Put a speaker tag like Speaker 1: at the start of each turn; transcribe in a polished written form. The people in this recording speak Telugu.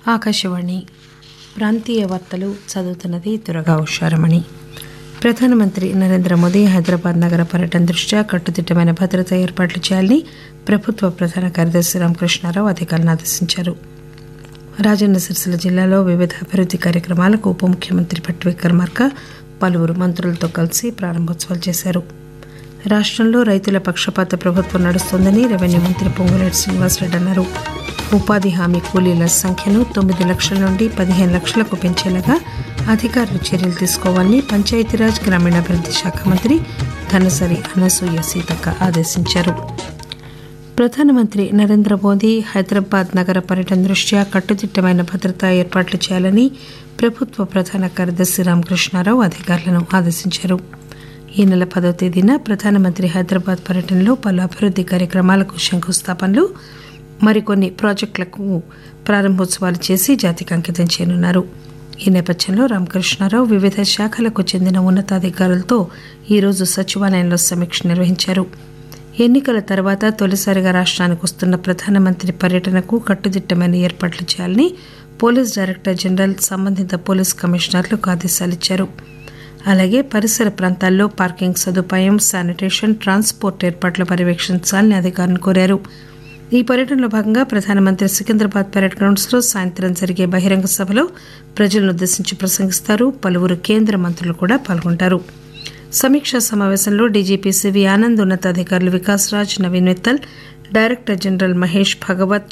Speaker 1: ఆకాశవాణి ప్రాంతీయ వార్తలు చదువుతున్నది దుర్గా ఉషారమణి. ప్రధానమంత్రి నరేంద్ర మోదీ హైదరాబాద్ నగర పర్యటన దృష్ట్యా కట్టుదిట్టమైన భద్రతా ఏర్పాట్లు చేయాలని ప్రభుత్వ ప్రధాన కార్యదర్శి రామకృష్ణారావు అధికారులను ఆదేశించారు. రాజన్న సిరిసిల్ల జిల్లాలో వివిధ అభివృద్ది కార్యక్రమాలకు ఉప ముఖ్యమంత్రి భట్టి విక్రమార్క పలువురు మంత్రులతో కలిసి ప్రారంభోత్సవాలు చేశారు. రాష్టంలో రైతుల పక్షపాత ప్రభుత్వం నడుస్తోందని రెవెన్యూ మంత్రి పొంగులేటి శ్రీనివాసరెడ్డి అన్నారు. ఉపాధి హామీ కూలీల సంఖ్యను 9 లక్షల నుండి 15 లక్షలకు పెంచేలాగా అధికారులు చర్యలు తీసుకోవాలని పంచాయతీరాజ్ గ్రామీణాభివృద్ది శాఖ మంత్రి ధనసరి అనసూయ సీతక్క ఆదేశించారు. ప్రధానమంత్రి నరేంద్ర మోదీ హైదరాబాద్ నగర పర్యటన దృష్ట్యా కట్టుదిట్టమైన భద్రతా ఏర్పాట్లు చేయాలని ప్రభుత్వ ప్రధాన కార్యదర్శి రామకృష్ణారావు అధికారులను ఆదేశించారు. ఈ నెల 10వ తేదీన ప్రధానమంత్రి హైదరాబాద్ పర్యటనలో పలు అభివృద్ది కార్యక్రమాలకు శంకుస్థాపనలు, మరికొన్ని ప్రాజెక్టులకు ప్రారంభోత్సవాలు చేసి జాతికి అంకితం చేయనున్నారు. ఈ నేపథ్యంలో రామకృష్ణారావు వివిధ శాఖలకు చెందిన ఉన్నతాధికారులతో ఈరోజు సచివాలయంలో సమీక్ష నిర్వహించారు. ఎన్నికల తర్వాత తొలిసారిగా రాష్ట్రానికి వస్తున్న ప్రధానమంత్రి పర్యటనకు కట్టుదిట్టమైన ఏర్పాట్లు చేయాలని పోలీస్ డైరెక్టర్ జనరల్ సంబంధిత పోలీస్ కమిషనర్లకు ఆదేశాలిచ్చారు. అలాగే పరిసర ప్రాంతాల్లో పార్కింగ్ సదుపాయం, శానిటేషన్, ట్రాన్స్పోర్ట్ ఏర్పాట్లు పర్యవేక్షించాలని అధికారులను కోరారు. ఈ పర్యటనలో భాగంగా ప్రధానమంత్రి సికింద్రాబాద్ పరేడ్ గ్రౌండ్స్ లో సాయంత్రం జరిగే బహిరంగ సభలో ప్రజలను ఉద్దేశించి ప్రసంగిస్తారు. పలువురు కేంద్ర మంత్రులు కూడా పాల్గొంటారు. సమీక్షా సమావేశంలో డీజీపీ సివి ఆనంద్, ఉన్నతాధికారులు వికాస్ రాజ్, నవీన్ మిత్తల్, డైరెక్టర్ జనరల్ మహేష్ భగవత్,